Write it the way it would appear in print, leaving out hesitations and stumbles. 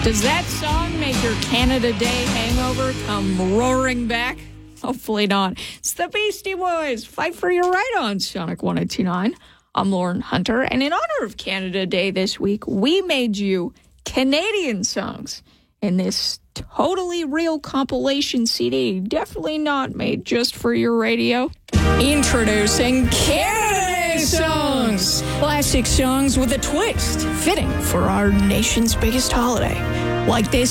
Does that song make your Canada Day hangover come roaring back? Hopefully not. It's the Beastie Boys. Fight for your right on Sonic 102.9. I'm Lauren Hunter, and in honor of Canada Day this week, we made you Canadian songs in this totally real compilation CD, definitely not made just for your radio. Introducing Canada Day songs! Classic songs with a twist, fitting for our nation's biggest holiday. Like this